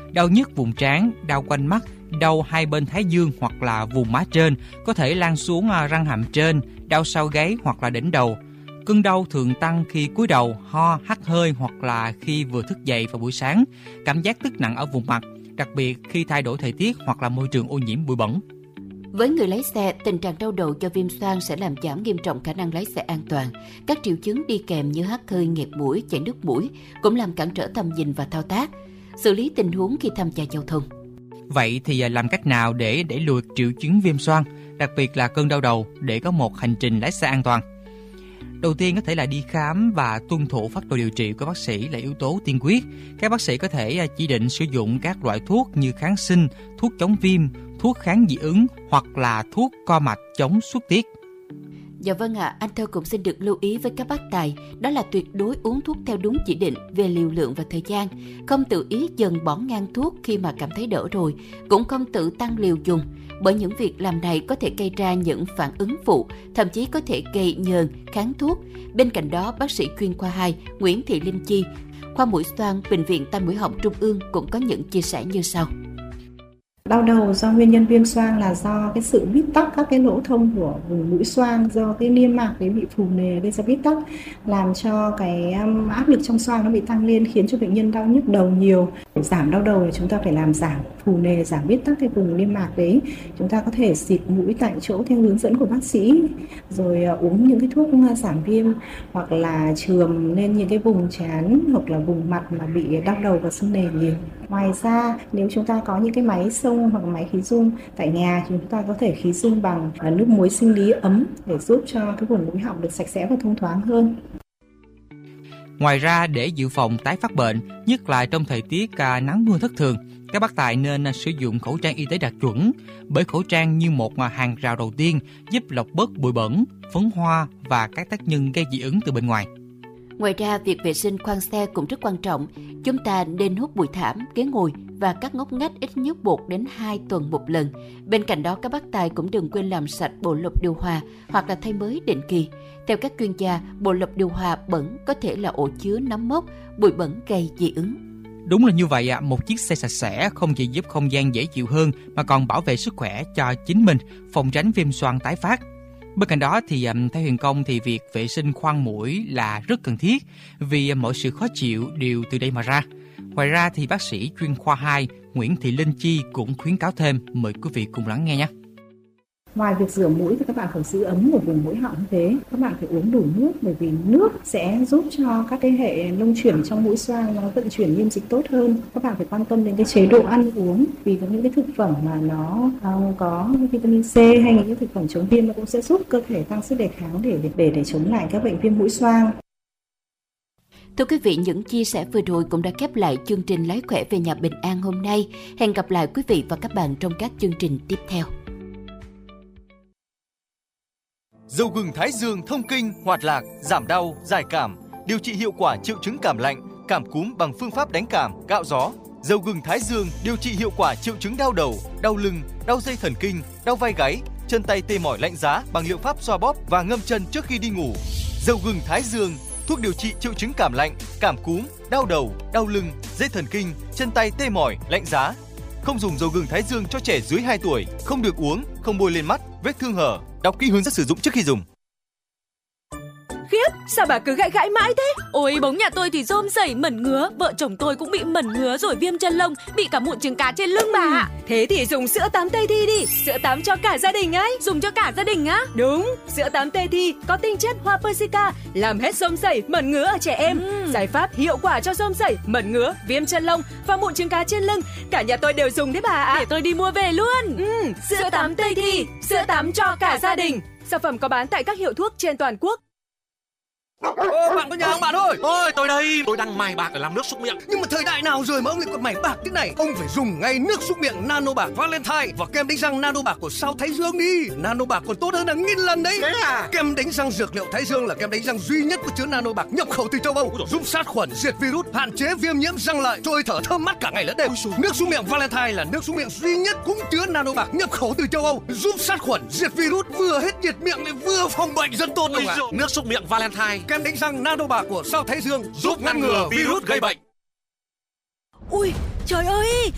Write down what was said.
Đau nhức vùng trán, đau quanh mắt, đau hai bên thái dương hoặc là vùng má trên, có thể lan xuống răng hàm trên, đau sau gáy hoặc là đỉnh đầu. Cơn đau thường tăng khi cúi đầu, ho, hắt hơi hoặc là khi vừa thức dậy vào buổi sáng. Cảm giác tức nặng ở vùng mặt, đặc biệt khi thay đổi thời tiết hoặc là môi trường ô nhiễm bụi bẩn. Với người lái xe, tình trạng đau đầu do viêm xoang sẽ làm giảm nghiêm trọng khả năng lái xe an toàn. Các triệu chứng đi kèm như hắt hơi, nghẹt mũi, chảy nước mũi cũng làm cản trở tầm nhìn và thao tác. Xử lý tình huống khi tham gia giao thông. Vậy thì làm cách nào để đẩy lùi triệu chứng viêm xoang, đặc biệt là cơn đau đầu, để có một hành trình lái xe an toàn? Đầu tiên có thể là đi khám và tuân thủ phác đồ điều trị của bác sĩ là yếu tố tiên quyết. Các bác sĩ có thể chỉ định sử dụng các loại thuốc như kháng sinh, thuốc chống viêm, thuốc kháng dị ứng hoặc là thuốc co mạch chống xuất tiết. Dạ vâng ạ, anh Thơ cũng xin được lưu ý với các bác tài, đó là tuyệt đối uống thuốc theo đúng chỉ định về liều lượng và thời gian, không tự ý dần bỏ ngang thuốc khi mà cảm thấy đỡ rồi, cũng không tự tăng liều dùng, bởi những việc làm này có thể gây ra những phản ứng phụ, thậm chí có thể gây nhờn, kháng thuốc. Bên cạnh đó, bác sĩ chuyên khoa 2 Nguyễn Thị Linh Chi, khoa mũi xoang, Bệnh viện Tai Mũi Họng Trung ương cũng có những chia sẻ như sau. Đau đầu do nguyên nhân viêm xoang là do cái sự bít tắc các cái lỗ thông của vùng mũi xoang, do cái niêm mạc đấy bị phù nề gây ra bít tắc, làm cho cái áp lực trong xoang nó bị tăng lên, khiến cho bệnh nhân đau nhức đầu nhiều. Để giảm đau đầu thì chúng ta phải làm giảm phù nề, giảm bít tắc cái vùng niêm mạc đấy. Chúng ta có thể xịt mũi tại chỗ theo hướng dẫn của bác sĩ, rồi uống những cái thuốc giảm viêm, hoặc là chườm lên những cái vùng trán hoặc là vùng mặt mà bị đau đầu và sưng nề nhiều. Ngoài ra, nếu chúng ta có những cái máy xông hoặc máy khí rung tại nhà, chúng ta có thể khí rung bằng nước muối sinh lý ấm để giúp cho cái vùng mũi họng được sạch sẽ và thông thoáng hơn. Ngoài ra, để dự phòng tái phát bệnh, nhất là trong thời tiết nắng mưa thất thường, các bác tài nên sử dụng khẩu trang y tế đạt chuẩn, bởi khẩu trang như một hàng rào đầu tiên giúp lọc bớt bụi bẩn, phấn hoa và các tác nhân gây dị ứng từ bên ngoài. Ngoài ra, việc vệ sinh khoang xe cũng rất quan trọng. Chúng ta nên hút bụi thảm, ghế ngồi và các ngóc ngách ít nhất 1 đến 2 tuần một lần. Bên cạnh đó, các bác tài cũng đừng quên làm sạch bộ lọc điều hòa hoặc là thay mới định kỳ. Theo các chuyên gia, bộ lọc điều hòa bẩn có thể là ổ chứa nấm mốc, bụi bẩn gây dị ứng. Đúng là như vậy ạ, một chiếc xe sạch sẽ không chỉ giúp không gian dễ chịu hơn mà còn bảo vệ sức khỏe cho chính mình, phòng tránh viêm xoang tái phát. Bên cạnh đó thì theo Huyền Công thì việc vệ sinh khoang mũi là rất cần thiết, vì mọi sự khó chịu đều từ đây mà ra. Ngoài ra thì bác sĩ chuyên khoa 2 Nguyễn Thị Linh Chi cũng khuyến cáo thêm, mời quý vị cùng lắng nghe nhé. Ngoài việc rửa mũi thì các bạn phải giữ ấm ở vùng mũi họng như thế. Các bạn phải uống đủ nước, bởi vì nước sẽ giúp cho các cái hệ luân chuyển trong mũi xoang nó vận chuyển niêm dịch tốt hơn. Các bạn phải quan tâm đến cái chế độ ăn uống, vì có những cái thực phẩm mà nó có vitamin C hay những cái thực phẩm chống viêm nó cũng sẽ giúp cơ thể tăng sức đề kháng để chống lại các bệnh viêm mũi xoang. Thưa quý vị, những chia sẻ vừa rồi cũng đã khép lại chương trình Lái khỏe về nhà bình an hôm nay. Hẹn gặp lại quý vị và các bạn trong các chương trình tiếp theo. Dầu gừng Thái Dương thông kinh, hoạt lạc, giảm đau, giải cảm, điều trị hiệu quả triệu chứng cảm lạnh, cảm cúm bằng phương pháp đánh cảm, cạo gió. Dầu gừng Thái Dương điều trị hiệu quả triệu chứng đau đầu, đau lưng, đau dây thần kinh, đau vai gáy, chân tay tê mỏi lạnh giá bằng liệu pháp xoa bóp và ngâm chân trước khi đi ngủ. Dầu gừng Thái Dương, thuốc điều trị triệu chứng cảm lạnh, cảm cúm, đau đầu, đau lưng, dây thần kinh, chân tay tê mỏi, lạnh giá. Không dùng dầu gừng Thái Dương cho trẻ dưới 2 tuổi, không được uống, không bôi lên mắt, vết thương hở. Đọc kỹ hướng dẫn sử dụng trước khi dùng. Khiếp, sao bà cứ gãi mãi thế? Ôi, bóng nhà tôi thì rôm rẩy mẩn ngứa, vợ chồng tôi cũng bị mẩn ngứa rồi viêm chân lông, bị cả mụn trứng cá trên lưng bà ạ. Thế thì dùng sữa tắm Tây Thi đi, sữa tắm cho cả gia đình ấy. Dùng cho cả gia đình á? Đúng, sữa tắm Tây Thi có tinh chất hoa persica, làm hết rôm rẩy, mẩn ngứa ở trẻ em. Giải pháp hiệu quả cho rôm rẩy, mẩn ngứa, viêm chân lông và mụn trứng cá trên lưng. Cả nhà tôi đều dùng đấy bà ạ. Để tôi đi mua về luôn. Sữa tắm Tây Thi, sữa tắm cho cả gia đình. Sản phẩm có bán tại các hiệu thuốc trên toàn quốc. Bạn có nhà không bạn ơi? Ôi tôi đây, tôi đang mài bạc để làm nước súc miệng. Nhưng mà thời đại nào rồi mà ông lại còn mài bạc thế này? Ông phải dùng ngay nước súc miệng Nano Bạc Valentine và kem đánh răng Nano Bạc của Sao Thái Dương đi. Nano Bạc còn tốt hơn hàng 1000 lần đấy. Thế à? Kem đánh răng dược liệu Thái Dương là kem đánh răng duy nhất có chứa Nano Bạc nhập khẩu từ châu Âu, giúp sát khuẩn, diệt virus, hạn chế viêm nhiễm răng lợi, trôi thở thơm mát cả ngày lẫn đêm. Nước súc miệng Valentine là nước súc miệng duy nhất cũng chứa Nano Bạc nhập khẩu từ châu Âu, giúp sát khuẩn, diệt virus, vừa hết nhiệt miệng lại vừa phòng bệnh rất tốt luôn ạ. Nước súc miệng Valentine, kem đánh răng Nano Bạc của Sao Thái Dương giúp ngăn ngừa virus gây bệnh. Ui, trời ơi,